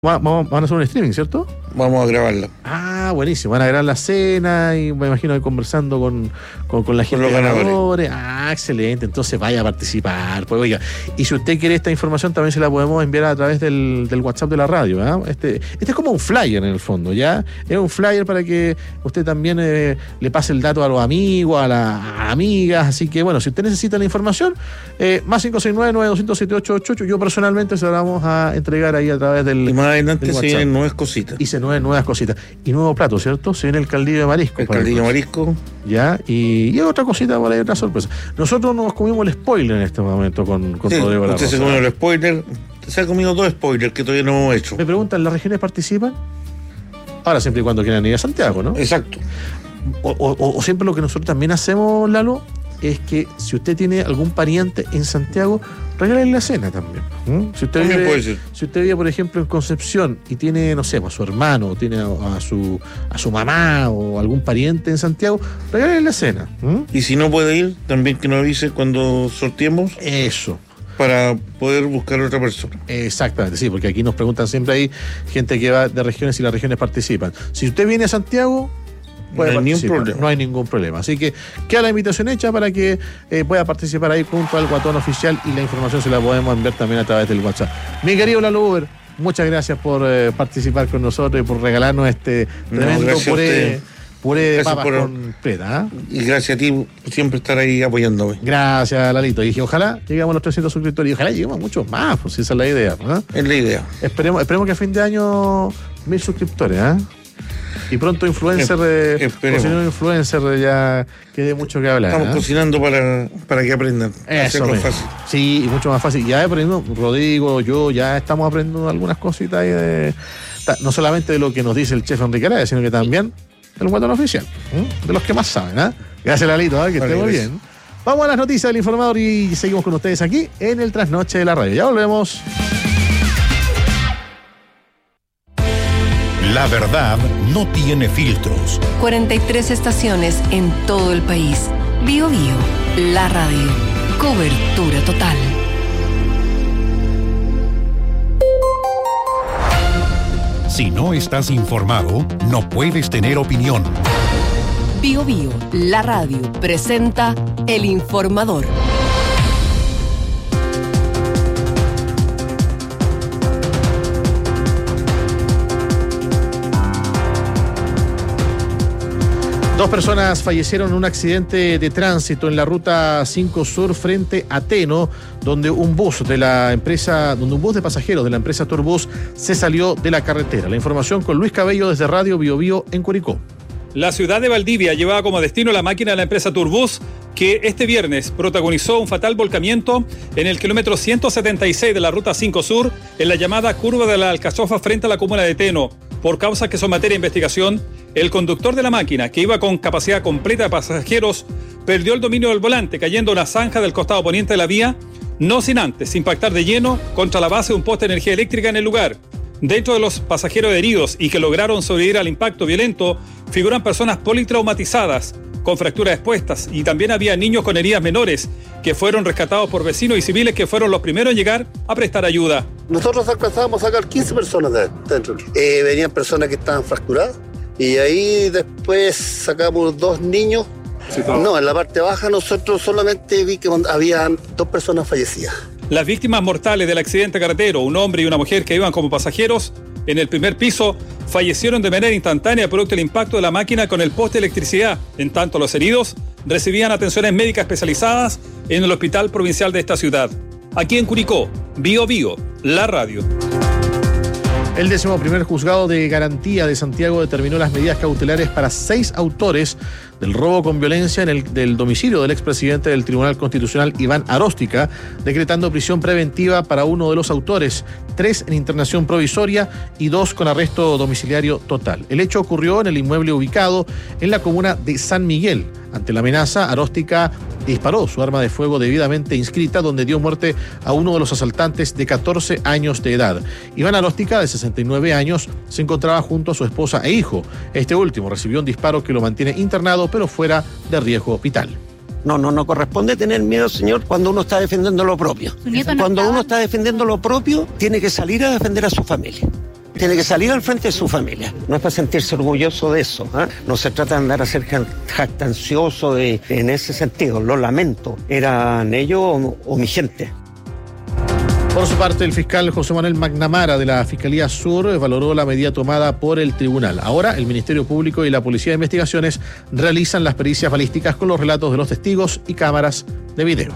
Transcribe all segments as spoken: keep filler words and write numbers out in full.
Vamos, van a hacer un streaming, ¿cierto? Vamos a grabarla. Ah, buenísimo. Van a grabar la cena y me imagino ahí conversando con, con, con la gente de ganadores. ganadores. Ah, excelente. Entonces vaya a participar. Pues oiga, y si usted quiere esta información también se la podemos enviar a través del, del WhatsApp de la radio. ¿eh? Este, este es como un flyer en el fondo, ¿ya? Es un flyer para que usted también eh, le pase el dato a los amigos, a las amigas. Así que bueno, si usted necesita la información, eh, más cinco seis nueve, nueve dos cero cero, siete ocho ocho ocho. Yo personalmente se la vamos a entregar ahí a través del. Y más adelante se vienen nuevas cositas. Y se nueve, nuevas cositas. Y nuevo plato, ¿cierto? Se viene el caldillo de marisco. El caldillo de marisco. Ya, y, y otra cosita por ahí, otra sorpresa. Nosotros nos comimos el spoiler en este momento con, con sí, Rodrigo La Usted Rosa. se comió el spoiler. Se ha comido dos spoilers que todavía no hemos hecho. Me preguntan, ¿las regiones participan? Ahora, siempre y cuando quieran ir a Santiago, ¿no? Exacto. O, o, o siempre lo que nosotros también hacemos, Lalo, es que si usted tiene algún pariente en Santiago, regálale la cena también. ¿Mm? Si usted También vive, puede ser. Si usted vive, por ejemplo, en Concepción y tiene, no sé, a su hermano, o tiene a, a su a su mamá o algún pariente en Santiago, regálale la cena. ¿Mm? Y si no puede ir, también que nos avise cuando sorteemos. Eso. Para poder buscar a otra persona. Exactamente, sí, porque aquí nos preguntan siempre ahí gente que va de regiones y las regiones participan. Si usted viene a Santiago, puede no hay participar, ningún problema. no hay ningún problema. Así que queda la invitación hecha para que eh, pueda participar ahí junto al Guatón Oficial y la información se la podemos enviar también a través del WhatsApp. Mi querido Lalo Uber, muchas gracias por eh, participar con nosotros y por regalarnos este tremendo no, puré, puré de gracias papas por, con preta. ¿eh? Y gracias a ti por siempre estar ahí apoyándome. Gracias, Lalito. Y dije, ojalá lleguemos a los trescientos suscriptores y ojalá lleguemos a muchos más, pues esa es la idea. ¿eh? Es la idea. Esperemos, esperemos que a fin de año mil suscriptores, ¿eh? Y pronto influencer, eh, cocinero influencer ya que dé mucho que hablar. Estamos ¿eh? cocinando para, para que aprendan. Eso hacerlo mismo. fácil. Sí, y mucho más fácil. Ya aprendiendo, Rodrigo, yo ya estamos aprendiendo algunas cositas ahí de, no solamente de lo que nos dice el chef Enrique Araya, sino que también del Guatón Oficial, ¿eh? De los que más saben. ¿eh? Gracias, Lalito, ¿eh? que vale, esté muy bien. Vamos a las noticias del Informador y seguimos con ustedes aquí en el Trasnoche de la Radio. Ya volvemos. La verdad no tiene filtros. cuarenta y tres estaciones en todo el país. Bio Bio, la radio. Cobertura total. Si no estás informado, no puedes tener opinión. Bio Bio, la radio, presenta El Informador. Dos personas fallecieron en un accidente de tránsito en la ruta cinco Sur frente a Teno, donde un bus de la empresa, donde un bus de pasajeros de la empresa Turbus se salió de la carretera. La información con Luis Cabello desde Radio Bio Bio en Curicó. La ciudad de Valdivia llevaba como destino la máquina de la empresa Turbus, que este viernes protagonizó un fatal volcamiento en el kilómetro ciento setenta y seis de la ruta cinco Sur, en la llamada curva de la Alcachofa frente a la comuna de Teno. Por causas que son materia de investigación, el conductor de la máquina, que iba con capacidad completa de pasajeros, perdió el dominio del volante, cayendo a una zanja del costado poniente de la vía, no sin antes impactar de lleno contra la base de un poste de energía eléctrica en el lugar. Dentro de los pasajeros heridos y que lograron sobrevivir al impacto violento, figuran personas politraumatizadas, con fracturas expuestas, y también había niños con heridas menores, que fueron rescatados por vecinos y civiles que fueron los primeros en llegar a prestar ayuda. Nosotros alcanzábamos a sacar quince personas de dentro. Eh, venían personas que estaban fracturadas, y ahí después sacamos dos niños. Sí, no, en la parte baja nosotros solamente vi que había dos personas fallecidas. Las víctimas mortales del accidente carretero, un hombre y una mujer que iban como pasajeros en el primer piso, fallecieron de manera instantánea producto del impacto de la máquina con el poste de electricidad. En tanto, los heridos recibían atenciones médicas especializadas en el hospital provincial de esta ciudad. Aquí en Curicó, Bio Bio, la radio. El décimo primer juzgado de garantía de Santiago determinó las medidas cautelares para seis autores del robo con violencia en el del domicilio del expresidente del Tribunal Constitucional, Iván Aróstica, decretando prisión preventiva para uno de los autores, tres en internación provisoria y dos con arresto domiciliario total. El hecho ocurrió en el inmueble ubicado en la comuna de San Miguel. Ante la amenaza, Aróstica disparó su arma de fuego debidamente inscrita, donde dio muerte a uno de los asaltantes de catorce años de edad. Iván Aróstica, de sesenta y nueve años, se encontraba junto a su esposa e hijo. Este último recibió un disparo que lo mantiene internado, pero fuera de riesgo vital. No, no, no corresponde tener miedo, señor, cuando uno está defendiendo lo propio. No cuando uno está defendiendo lo propio, tiene que salir a defender a su familia. tiene que salir al frente de su familia. No es para sentirse orgulloso de eso, ¿eh? No se trata de andar a ser jactancioso de, en ese sentido. Lo lamento. ¿Eran ellos o, o mi gente? Por su parte, el fiscal José Manuel McNamara de la Fiscalía Sur valoró la medida tomada por el tribunal. Ahora, el Ministerio Público y la Policía de Investigaciones realizan las pericias balísticas con los relatos de los testigos y cámaras de video.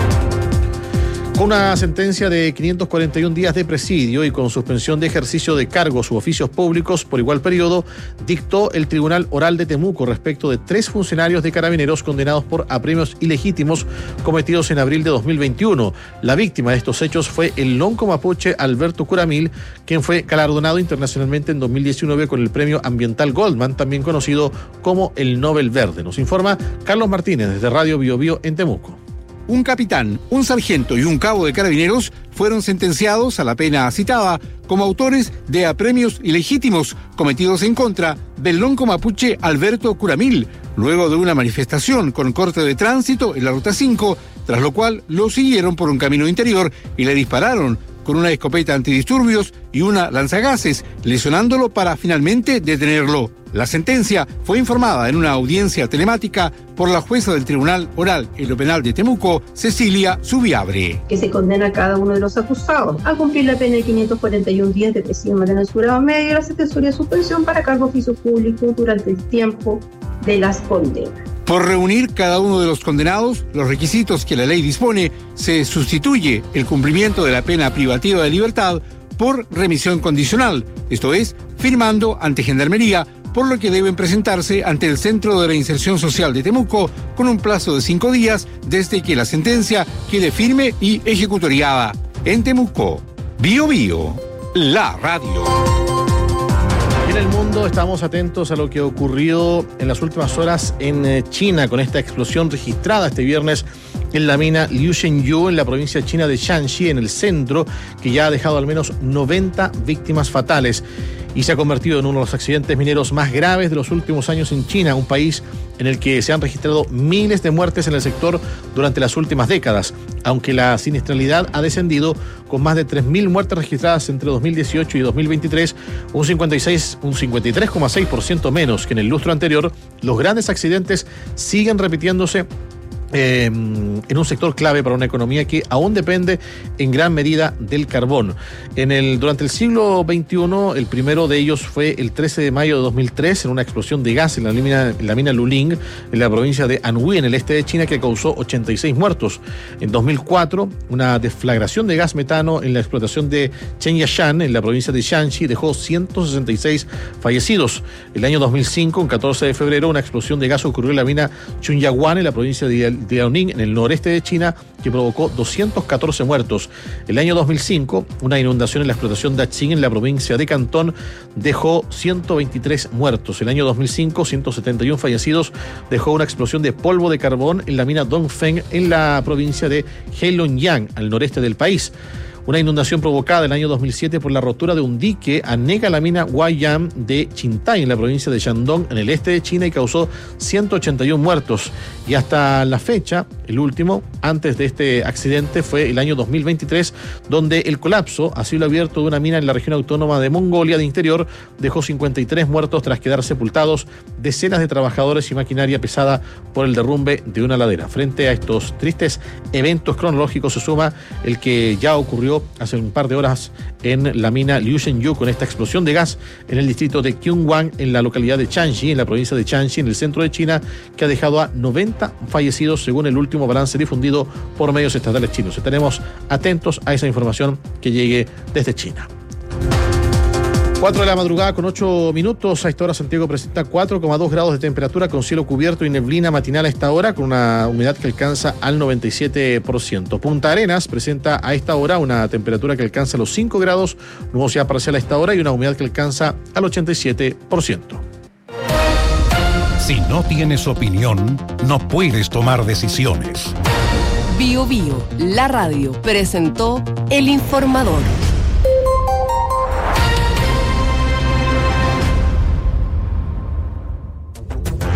Con una sentencia de quinientos cuarenta y un días de presidio y con suspensión de ejercicio de cargos u oficios públicos por igual periodo, dictó el Tribunal Oral de Temuco respecto de tres funcionarios de Carabineros condenados por apremios ilegítimos cometidos en abril de dos mil veintiuno. La víctima de estos hechos fue el lonco mapuche Alberto Curamil, quien fue galardonado internacionalmente en dos mil diecinueve con el Premio Ambiental Goldman, también conocido como el Nobel Verde. Nos informa Carlos Martínez desde Radio Bio Bio en Temuco. Un capitán, un sargento y un cabo de Carabineros fueron sentenciados a la pena citada como autores de apremios ilegítimos cometidos en contra del lonco mapuche Alberto Curamil, luego de una manifestación con corte de tránsito en la Ruta cinco, tras lo cual lo siguieron por un camino interior y le dispararon con una escopeta antidisturbios y una lanzagases, lesionándolo para finalmente detenerlo. La sentencia fue informada en una audiencia telemática por la jueza del Tribunal Oral en lo Penal de Temuco, Cecilia Subiabre. Que se condena a cada uno de los acusados a cumplir la pena de quinientos cuarenta y un días de presidio censurado medio y la sentencia de suspensión para cargo de oficio público durante el tiempo de las condenas. Por reunir cada uno de los condenados los requisitos que la ley dispone, se sustituye el cumplimiento de la pena privativa de libertad por remisión condicional, esto es, firmando ante Gendarmería, por lo que deben presentarse ante el Centro de Reinserción Social de Temuco con un plazo de cinco días desde que la sentencia quede firme y ejecutoriada. En Temuco, Bio Bio, la radio. En el mundo estamos atentos a lo que ocurrió en las últimas horas en China con esta explosión registrada este viernes en la mina Liushenyu en la provincia china de Shanxi, en el centro, que ya ha dejado al menos noventa víctimas fatales y se ha convertido en uno de los accidentes mineros más graves de los últimos años en China, un país en el que se han registrado miles de muertes en el sector durante las últimas décadas, aunque la siniestralidad ha descendido con más de tres mil muertes registradas entre dos mil dieciocho y dos mil veintitrés, un cincuenta y seis, un cincuenta y tres coma seis por ciento menos que en el lustro anterior. Los grandes accidentes siguen repitiéndose Eh, en un sector clave para una economía que aún depende en gran medida del carbón. En el, durante el siglo veintiuno, el primero de ellos fue el trece de mayo de dos mil tres, en una explosión de gas en la mina, en la mina Luling, en la provincia de Anhui, en el este de China, que causó ochenta y seis muertos. En dos mil cuatro, una deflagración de gas metano en la explotación de Chenyashan, en la provincia de Shanxi, dejó ciento sesenta y seis fallecidos. El año dos mil cinco, un catorce de febrero, una explosión de gas ocurrió en la mina Chunyaguan, en la provincia de de Liaoning, en el noreste de China, que provocó doscientos catorce muertos. El año dos mil cinco, una inundación en la explotación de Daqing, en la provincia de Cantón, dejó ciento veintitrés muertos. El año dos mil cinco, ciento setenta y uno fallecidos, dejó una explosión de polvo de carbón en la mina Dongfeng, en la provincia de Heilongjiang, al noreste del país. Una inundación provocada el año dos mil siete por la rotura de un dique anega la mina Huaiyang de Qintai, en la provincia de Shandong, en el este de China, y causó ciento ochenta y uno muertos. Y hasta la fecha, el último, antes de este accidente, fue el año dos mil veintitrés, donde el colapso a cielo abierto de una mina en la región autónoma de Mongolia de Interior dejó cincuenta y tres muertos tras quedar sepultados decenas de trabajadores y maquinaria pesada por el derrumbe de una ladera. Frente a estos tristes eventos cronológicos se suma el que ya ocurrió hace un par de horas en la mina Liushenyu, con esta explosión de gas en el distrito de Kyungwan, en la localidad de Changji, en la provincia de Shanxi, en el centro de China, que ha dejado a noventa fallecidos según el último balance difundido por medios estatales chinos. Estaremos atentos a esa información que llegue desde China. cuatro de la madrugada con ocho minutos. A esta hora Santiago presenta cuatro coma dos grados de temperatura con cielo cubierto y neblina matinal a esta hora, con una humedad que alcanza al noventa y siete por ciento. Punta Arenas presenta a esta hora una temperatura que alcanza los cinco grados, nubosidad parcial a esta hora y una humedad que alcanza al ochenta y siete por ciento. Si no tienes opinión, no puedes tomar decisiones. Bio Bio, la radio, presentó El Informador.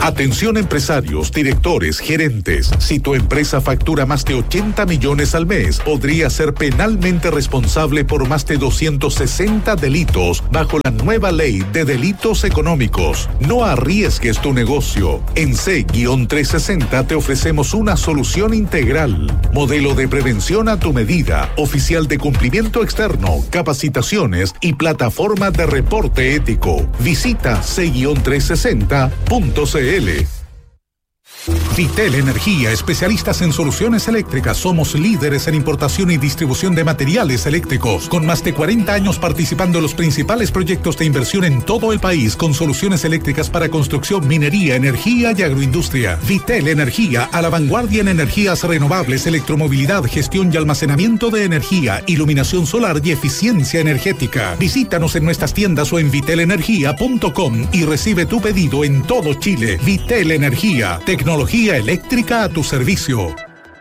Atención empresarios, directores, gerentes. Si tu empresa factura más de ochenta millones al mes, podría ser penalmente responsable por más de doscientos sesenta delitos bajo la nueva ley de delitos económicos. No arriesgues tu negocio. En C trescientos sesenta te ofrecemos una solución integral. Modelo de prevención a tu medida, oficial de cumplimiento externo, capacitaciones y plataforma de reporte ético. Visita C trescientos sesenta punto c l. Vitel Energía, especialistas en soluciones eléctricas. Somos líderes en importación y distribución de materiales eléctricos, con más de cuarenta años participando en los principales proyectos de inversión en todo el país, con soluciones eléctricas para construcción, minería, energía y agroindustria. Vitel Energía, a la vanguardia en energías renovables, electromovilidad, gestión y almacenamiento de energía, iluminación solar y eficiencia energética. Visítanos en nuestras tiendas o en vitel energía punto com y recibe tu pedido en todo Chile. Vitel Energía, tecnología eléctrica a tu servicio.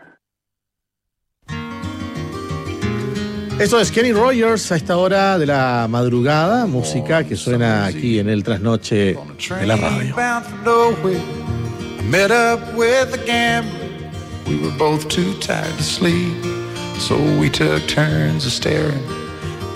Esto es Kenny Rogers a esta hora de la madrugada, música que suena aquí en el trasnoche de la radio. Met up with a gambler. We were both too tired to sleep, so we took turns of staring